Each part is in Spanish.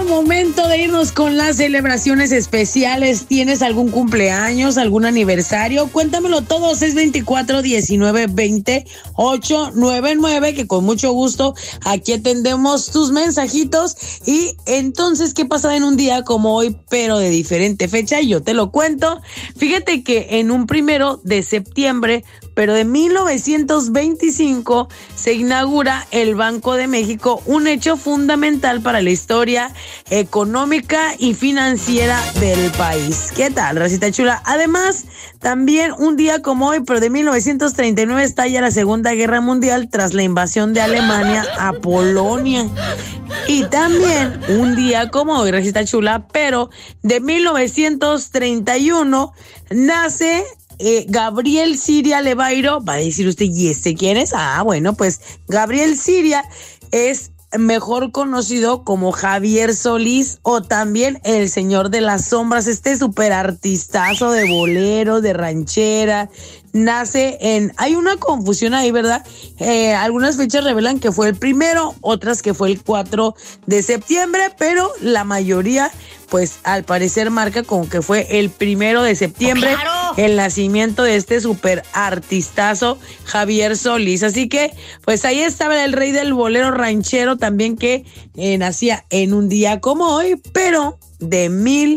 momento de irnos con las celebraciones especiales. ¿Tienes algún cumpleaños, algún aniversario? Cuéntamelo todo, 624-1920-899, que con mucho gusto aquí atendemos tus mensajitos. Y entonces, ¿qué pasa en un día como hoy, pero de diferente fecha? Yo te lo cuento. Fíjate que en un 1 de septiembre, pero de 1925, se inaugura el Banco de México, un hecho fundamental para la historia económica y financiera del país. ¿Qué tal, racita chula? Además, también un día como hoy, pero de 1939, estalla la Segunda Guerra Mundial tras la invasión de Alemania a Polonia. Y también un día como hoy, racita chula, pero de 1931, nace Gabriel Siria Levairo. Va a decir usted, ¿y este quién es? Bueno, pues Gabriel Siria es mejor conocido como Javier Solís, o también el Señor de las Sombras, este súper artistazo de bolero, de ranchera. Nace hay una confusión ahí, ¿verdad? Algunas fechas revelan que fue el 1, otras que fue el 4 de septiembre, pero la mayoría, pues al parecer marca como que fue el 1 de septiembre, ¡claro!, el nacimiento de este súper artistazo Javier Solís. Así que, pues ahí estaba el rey del bolero ranchero también, que nacía en un día como hoy, pero de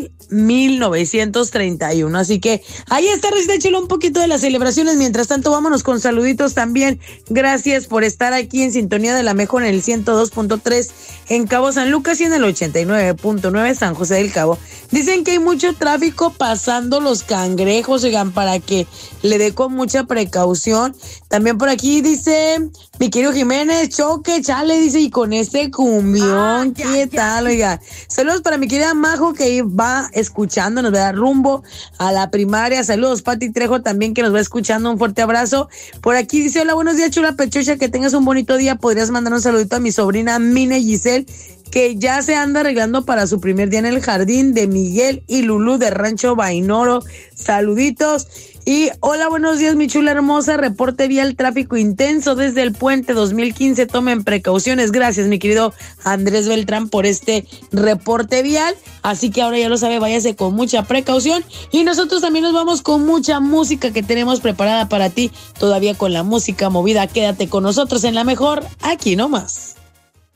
1931. Así que ahí está, recita chula, un poquito de las celebraciones. Mientras tanto, vámonos con saluditos también. Gracias por estar aquí en sintonía de la mejor en el 102.3 en Cabo San Lucas y en el 89.9 San José del Cabo. Dicen que hay mucho tráfico pasando Los Cangrejos, oigan, para que le dé con mucha precaución. También por aquí dice mi querido Jiménez, choque, chale, dice, y con este cumbión, ¿qué tal, oiga? Saludos para mi querida Majo, que va escuchando, nos va a dar rumbo a la primaria. Saludos, Pati Trejo también, que nos va escuchando, un fuerte abrazo. Por aquí dice, hola, buenos días, chula pechocha, que tengas un bonito día. Podrías mandar un saludito a mi sobrina Mine Giselle, que ya se anda arreglando para su primer día en el jardín, de Miguel y Lulú de Rancho Bainoro. Saluditos. Y hola, buenos días, mi chula hermosa. Reporte vial, tráfico intenso desde el puente 2015. Tomen precauciones. Gracias, mi querido Andrés Beltrán, por este reporte vial. Así que ahora ya lo sabe, váyase con mucha precaución. Y nosotros también nos vamos con mucha música que tenemos preparada para ti. Todavía con la música movida. Quédate con nosotros en la mejor, aquí nomás.